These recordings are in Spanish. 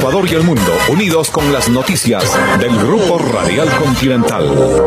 Ecuador y el mundo, unidos con las noticias del Grupo Radial Continental.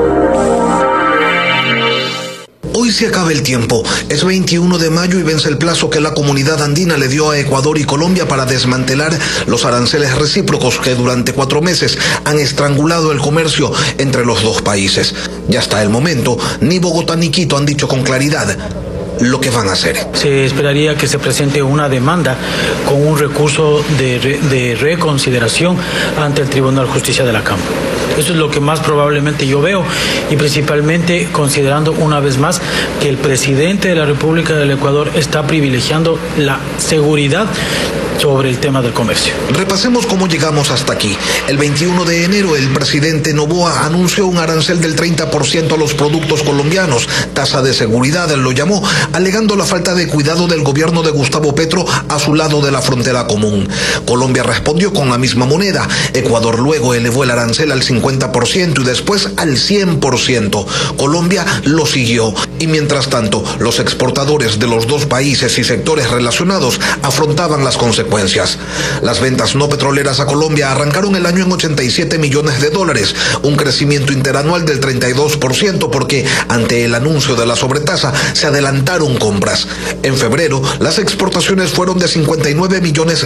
Hoy se acaba el tiempo. Es 21 de mayo y vence el plazo que la comunidad andina le dio a Ecuador y Colombia para desmantelar los aranceles recíprocos que durante 4 meses han estrangulado el comercio entre los dos países. Ya hasta el momento, ni Bogotá ni Quito han dicho con claridad lo que van a hacer. Se esperaría que se presente una demanda con un recurso de reconsideración ante el Tribunal de Justicia de la Cámara. Eso es lo que más probablemente yo veo, y principalmente considerando una vez más que el presidente de la República del Ecuador está privilegiando la seguridad sobre el tema del comercio. Repasemos cómo llegamos hasta aquí. El 21 de enero el presidente Noboa anunció un arancel del 30% a los productos colombianos. Tasa de seguridad lo llamó, alegando la falta de cuidado del gobierno de Gustavo Petro a su lado de la frontera común. Colombia respondió con la misma moneda. Ecuador luego elevó el arancel al 50% y después al 100%. Colombia lo siguió. Y mientras tanto, los exportadores de los dos países y sectores relacionados afrontaban las consecuencias. Las ventas no petroleras a Colombia arrancaron el año en $87 millones, un crecimiento interanual del 32%, porque ante el anuncio de la sobretasa se adelantaron compras. En febrero, las exportaciones fueron de $59 millones,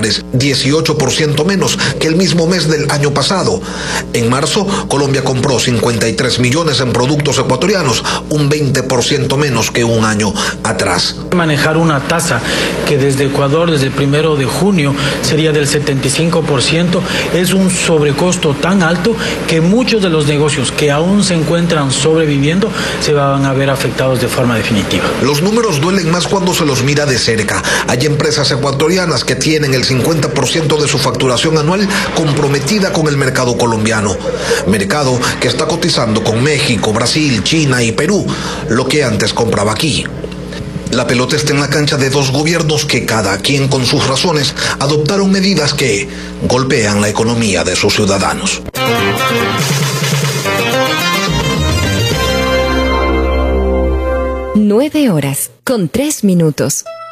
18% menos que el mismo mes del año pasado. En marzo, Colombia compró 53 millones en productos ecuatorianos, un 20% menos que un año atrás. Manejar una tasa que desde Ecuador, desde el 1 de junio, sería del 75%, es un sobrecosto tan alto que muchos de los negocios que aún se encuentran sobreviviendo se van a ver afectados de forma definitiva. Los números duelen más cuando se los mira de cerca. Hay empresas ecuatorianas que tienen el 50% de su facturación anual comprometida con el mercado colombiano. Mercado que está cotizando con México, Brasil, China y Perú, lo que antes compraba aquí. La pelota está en la cancha de dos gobiernos que, cada quien con sus razones, adoptaron medidas que golpean la economía de sus ciudadanos. 9 horas con 3 minutos.